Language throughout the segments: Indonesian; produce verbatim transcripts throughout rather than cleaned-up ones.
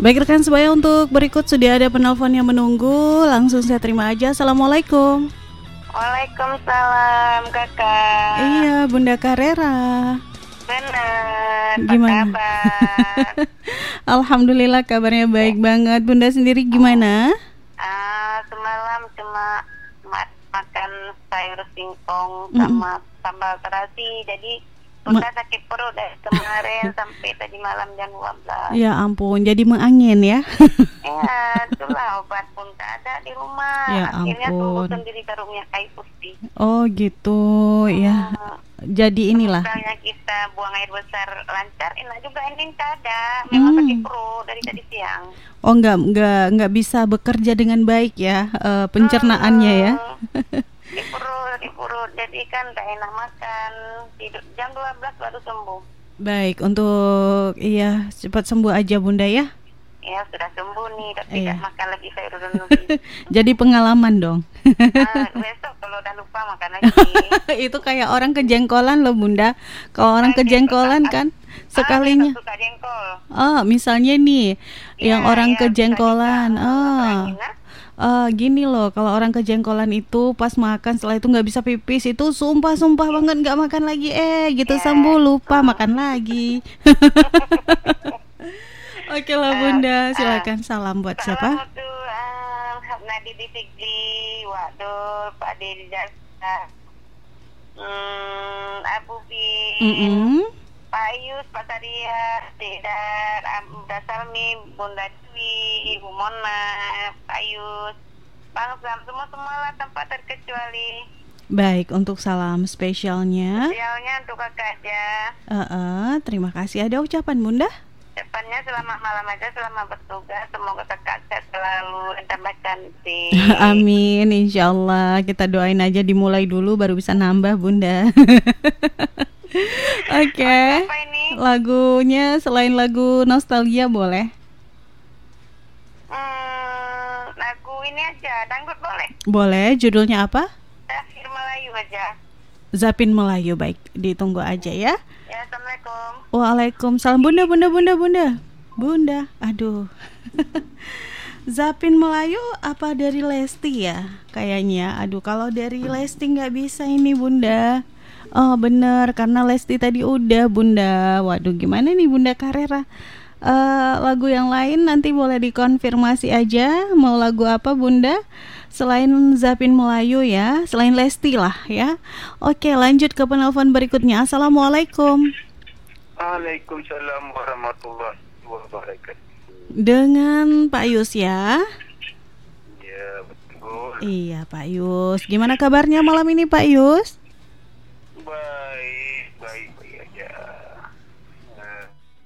Baik rekan sebaya, untuk berikut sudah ada penelpon yang menunggu. Langsung saya terima aja. Assalamualaikum. Waalaikumsalam kakak. Iya Bunda Karera. Benar. Gimana? Apa kabar? Alhamdulillah kabarnya baik banget. Bunda sendiri gimana? Ah, semalam cuma ma- makan sayur singkong Mm-mm. sama sambal terasi. Jadi Bunda sakit perut dari kemarin sampai tadi malam jam dua belas. Ya ampun, jadi mengangin ya. Ya, itulah obat pun tak ada di rumah. Ya Akhirnya ampun. tumbuh sendiri karungnya kayu putih. Oh gitu ya. Ah, Jadi inilah. misalnya kita buang air besar lancar, enak juga, ini tak ada. Memang Hmm. sakit perut dari tadi siang. Oh nggak nggak nggak bisa bekerja dengan baik ya, eh, pencernaannya ya. Hmm, di perut, di perut. Jadi kan tak enak makan. Tidur jam dua belas baru sembuh. Baik, untuk iya cepat sembuh aja Bunda ya. Ya sudah sembuh nih, tapi Iya. tak makan lagi sayur lagi. Jadi pengalaman dong. Ah, besok kalau udah lupa makan lagi. Itu kayak orang kejengkolan loh Bunda. Kalau orang Ah, kejengkolan jengkol. kan Ah, sekalinya. besok suka jengkol. Oh, misalnya nih Ya, yang orang ya, kejengkolan. bisa juga. Oh. Apalagi, nah. Eh, gini loh, kalau orang kejengkolan itu pas makan setelah itu nggak bisa pipis itu sumpah-sumpah banget nggak makan lagi eh gitu Ya. sembuh lupa makan lagi. Oke lah Bunda, silakan salam buat siapa? Salam untuk uh, Nadi di Sigli, Wadul, Pak Dedi Jasa, hmm, Abu Bin, Mm-mm. Pak Ayus, Pak Sadia, Dedar, Bunda Salmi, Bunda Dwi, Ibu Mona, Pak Ayus, Bang Sam, semua-semua lah tanpa terkecuali. Baik, untuk salam spesialnya. Sialnya untuk kakak aja. Eh, eh, terima kasih. Ada ucapan Bunda? Depannya selamat malam aja, selamat bertugas. Semoga kakak sehat selalu dan tambah cantik. Amin, insya Allah. Kita doain aja dimulai dulu baru bisa nambah Bunda. Oke. Apa ini? Lagunya selain lagu nostalgia boleh? Hmm, lagu ini aja, dangdut boleh? Boleh, judulnya apa? Tafsir Melayu aja. Zapin Melayu, baik. Ditunggu aja ya. Ya, Assalamualaikum. Waalaikumsalam. Bunda, bunda, bunda, bunda. Bunda, aduh. Zapin Melayu apa dari Lesti ya? Kayaknya, aduh kalau dari Lesti nggak bisa ini Bunda. Oh bener, karena Lesti tadi udah Bunda. Waduh gimana nih Bunda Karera? Eh, lagu yang lain nanti boleh dikonfirmasi aja. Mau lagu apa Bunda? Selain Zapin Melayu ya, selain Lesti lah ya. Oke, lanjut ke penelpon berikutnya. Assalamualaikum. Waalaikumsalam warahmatullahi wabarakatuh. Dengan Pak Yus ya. Ya betul. Iya Pak Yus. Gimana kabarnya malam ini Pak Yus? Baik, baik, baik aja. Nah,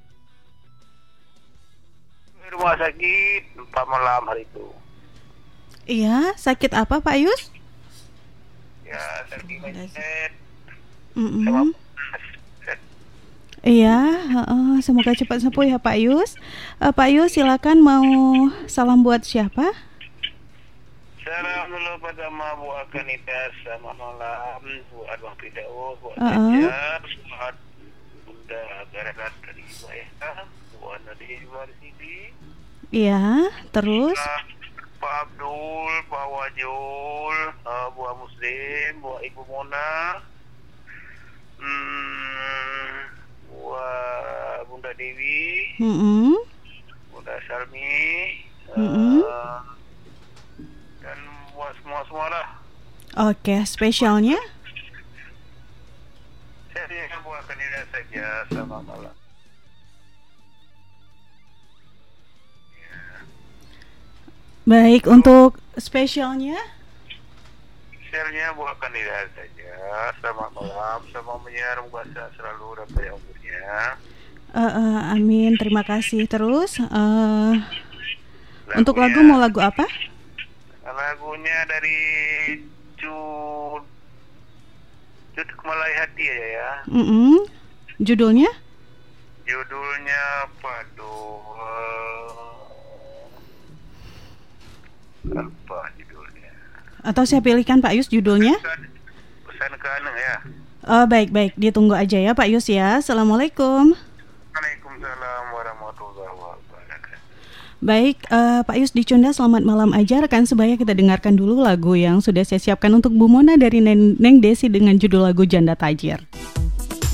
di rumah sakit empat malam hari itu. Iya, sakit apa Pak Yus? Ya, sakit mencet. Mm-mm. Sama Iya, heeh, semoga cepat sembuh ya Pak Yus. Eh, Pak Yus silakan mau salam buat siapa? salam dulu pada Ma Bu Akanitas sama malam buat Bang Pidao buat Uh-uh. Ajar buat Bunda Garagat dari Bayang buat Nadi luar sini. Iya, terus? Pak Abdul, Pak Wajul, uh, buat Muslim, buat Ibu Mona, hmm, buat Bunda Dewi, Mm-mm. Bunda Salmi, uh, Mm-mm. dan buat semua-semua lah. Oke, spesialnya? Saya hanya buat kandidat saja, selamat malam. Baik, untuk spesialnya? Share-nya buat kandidat saja, selamat malam, sama menyiar bahasa selalu dapat yang umurnya. Eh, eh, amin, terima kasih. Terus, eh, untuk lagu Lagunya- mau lagu apa? Lagunya dari Cut Cut Kemalai Hati aja ya. Mm-mm. Judulnya? Judulnya apa tuh? Apa judulnya? Atau saya pilihkan Pak Yus judulnya? Pesan ke Aneng ya. Oh, baik-baik, ditunggu aja ya Pak Yus ya. Assalamualaikum. Waalaikumsalam warahmatullahi warahmatullahi wabarakatuh. Baik, uh, Pak Yus di Cunda, selamat malam aja. Rekan sebaya, kita dengarkan dulu lagu yang sudah saya siapkan untuk Bu Mona dari Neng, Neng Desi dengan judul lagu Janda Tajir.